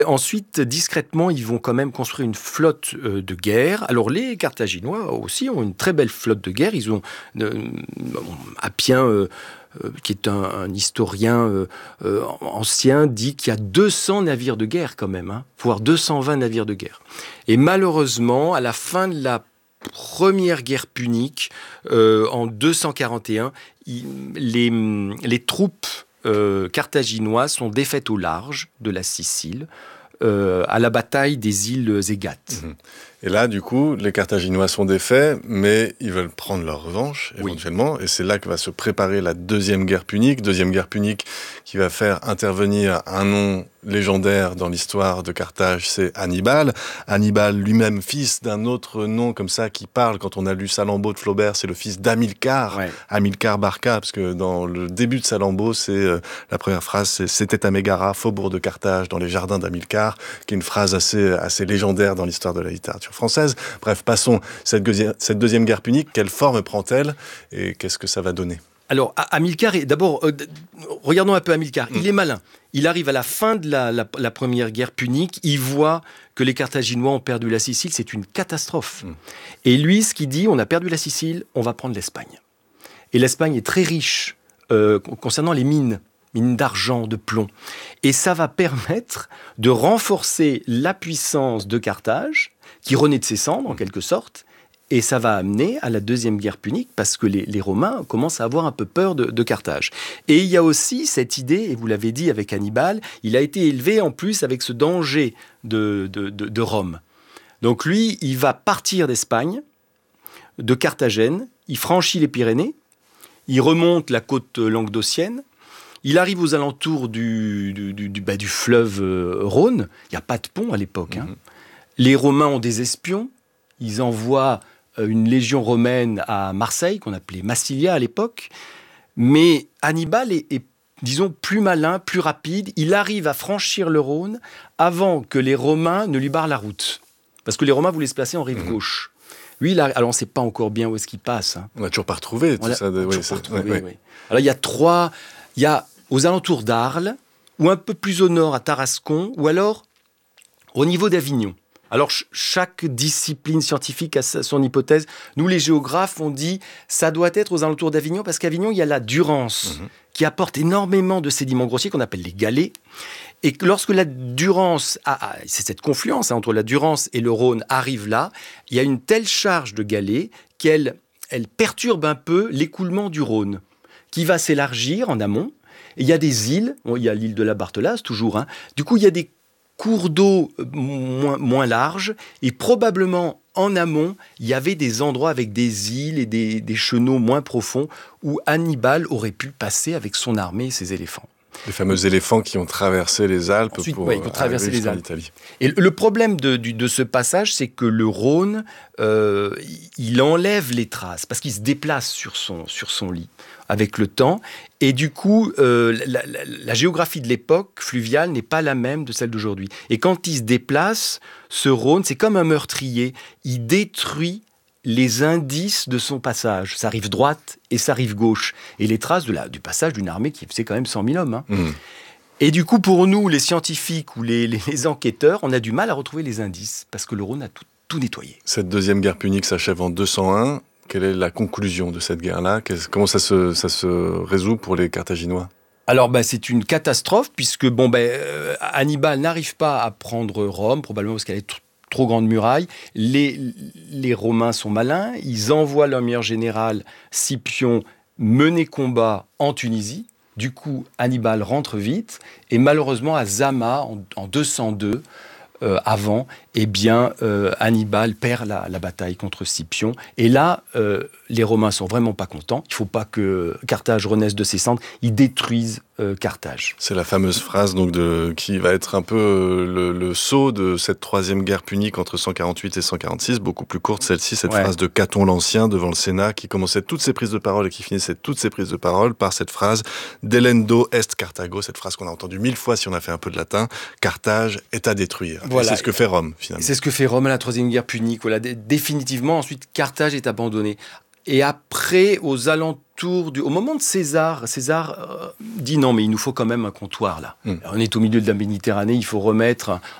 Ensuite, discrètement, ils vont quand même construire une flotte de guerre. Alors, les Carthaginois aussi ont une très belle flotte de guerre. Ils ont Appien, qui est un historien ancien, dit qu'il y a 200 navires de guerre quand même, voire 220 navires de guerre. Et malheureusement, à la fin de la première guerre punique, en 241, les troupes carthaginoises sont défaites au large de la Sicile, à la bataille des îles Égates. Et là, du coup, les Carthaginois sont défaits, mais ils veulent prendre leur revanche, éventuellement. Oui. Et c'est là que va se préparer la deuxième guerre punique. Deuxième guerre punique qui va faire intervenir un nom légendaire dans l'histoire de Carthage, c'est Hannibal. Hannibal lui-même, fils d'un autre nom comme ça qui parle, quand on a lu Salammbô de Flaubert, c'est le fils d'Hamilcar, Hamilcar Barca, parce que dans le début de Salammbô, la première phrase, c'est « C'était à Mégara, faubourg de Carthage, dans les jardins d'Hamilcar », qui est une phrase assez légendaire dans l'histoire de la littérature française. Bref, passons. Cette deuxième guerre punique, quelle forme prend-elle et qu'est-ce que ça va donner ? Alors, Hamilcar, d'abord, regardons un peu Hamilcar. Il est malin. Il arrive à la fin de la première guerre punique. Il voit que les Carthaginois ont perdu la Sicile. C'est une catastrophe. Et lui, ce qu'il dit, on a perdu la Sicile, on va prendre l'Espagne. Et l'Espagne est très riche concernant les mines d'argent, de plomb. Et ça va permettre de renforcer la puissance de Carthage, qui renaît de ses cendres, en quelque sorte. Et ça va amener à la deuxième guerre punique parce que les Romains commencent à avoir un peu peur de Carthage. Et il y a aussi cette idée, et vous l'avez dit avec Hannibal, il a été élevé en plus avec ce danger de Rome. Donc lui, il va partir d'Espagne, de Carthagène, il franchit les Pyrénées, il remonte la côte languedocienne, il arrive aux alentours du fleuve Rhône. Il n'y a pas de pont à l'époque. Les Romains ont des espions. Ils envoient une légion romaine à Marseille, qu'on appelait Massilia à l'époque. Mais Hannibal est, disons, plus malin, plus rapide. Il arrive à franchir le Rhône avant que les Romains ne lui barrent la route. Parce que les Romains voulaient se placer en rive gauche. Lui, alors on ne sait pas encore bien où est-ce qu'il passe. On n'a toujours pas retrouvé tout ça. Oui. Alors il y a aux alentours d'Arles, ou un peu plus au nord à Tarascon, ou alors au niveau d'Avignon. Alors, chaque discipline scientifique a son hypothèse. Nous, les géographes, on dit ça doit être aux alentours d'Avignon, parce qu'Avignon, il y a la Durance, qui apporte énormément de sédiments grossiers qu'on appelle les galets. Et lorsque la Durance, c'est cette confluence entre la Durance et le Rhône arrive là, il y a une telle charge de galets qu'elle perturbe un peu l'écoulement du Rhône, qui va s'élargir en amont. Et il y a des îles, il y a l'île de la Barthelasse, toujours. Du coup, il y a des cours d'eau moins larges, et probablement en amont, il y avait des endroits avec des îles et des chenaux moins profonds où Hannibal aurait pu passer avec son armée et ses éléphants. Les fameux éléphants qui ont traversé les Alpes. Ensuite, pour traverser les Alpes. Italie. Et le problème de ce passage, c'est que le Rhône, il enlève les traces, parce qu'il se déplace sur son lit avec le temps. Et du coup, la géographie de l'époque fluviale n'est pas la même de celle d'aujourd'hui. Et quand il se déplace, ce Rhône, c'est comme un meurtrier. Il détruit les indices de son passage, sa rive droite et sa rive gauche, et les traces du passage d'une armée qui faisait quand même 100 000 hommes. Et du coup, pour nous, les scientifiques ou les enquêteurs, on a du mal à retrouver les indices, parce que le Rhône a tout nettoyé. Cette deuxième guerre punique s'achève en 201. Quelle est la conclusion de cette guerre-là ? Comment ça se résout pour les Carthaginois ? Alors, c'est une catastrophe, puisque Hannibal n'arrive pas à prendre Rome, probablement parce qu'elle est trop grande muraille. Les Romains sont malins, ils envoient leur meilleur général, Scipion, mener combat en Tunisie. Du coup, Hannibal rentre vite, et malheureusement, à Zama, en 202, Hannibal perd la bataille contre Scipion. Et là, les Romains sont vraiment pas contents. Il faut pas que Carthage renaisse de ses cendres. Ils détruisent Carthage. C'est la fameuse phrase qui va être un peu le sceau de cette troisième guerre punique entre 148 et 146, beaucoup plus courte celle-ci, cette phrase de Caton l'Ancien devant le Sénat, qui commençait toutes ses prises de parole et qui finissait toutes ses prises de parole par cette phrase « Delendo est Carthago », cette phrase qu'on a entendue 1000 fois si on a fait un peu de latin, « Carthage est à détruire ». Voilà. C'est ce que fait Rome, finalement. C'est ce que fait Rome à la troisième guerre punique. Voilà. Définitivement, ensuite, Carthage est abandonnée. Et après, aux alentours au moment de César dit non, mais il nous faut quand même un comptoir là. On est au milieu de la Méditerranée, il faut remettre